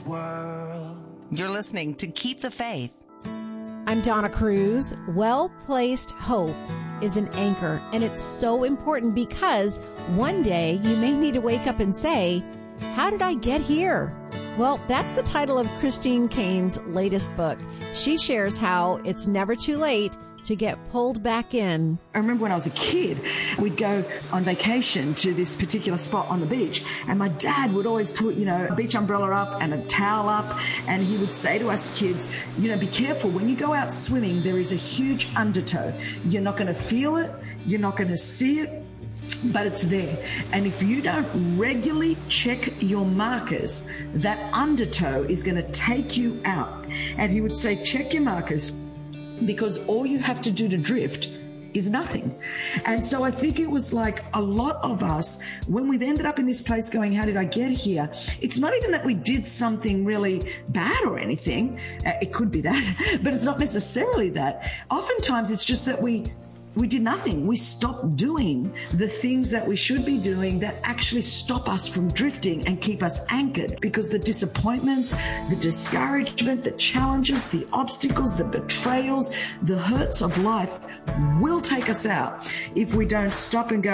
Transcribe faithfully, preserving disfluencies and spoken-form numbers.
world. You're listening to Keep the Faith. I'm Donna Cruz. Well-placed hope is an anchor, and it's so important because one day you may need to wake up and say, how did I get here? Well, that's the title of Christine Caine's latest book. She shares how it's never too late to get pulled back in. I remember when I was a kid, we'd go on vacation to this particular spot on the beach, and my dad would always put, you know, a beach umbrella up and a towel up, and he would say to us kids, you know, be careful. When you go out swimming, there is a huge undertow. You're not going to feel it. You're not going to see it. But it's there. And if you don't regularly check your markers, that undertow is going to take you out. And he would say, check your markers, because all you have to do to drift is nothing. And so I think it was like a lot of us, when we've ended up in this place going, how did I get here? It's not even that we did something really bad or anything. Uh, it could be that, but it's not necessarily that. Oftentimes it's just that we We did nothing. We stopped doing the things that we should be doing that actually stop us from drifting and keep us anchored, because the disappointments, the discouragement, the challenges, the obstacles, the betrayals, the hurts of life will take us out if we don't stop and go,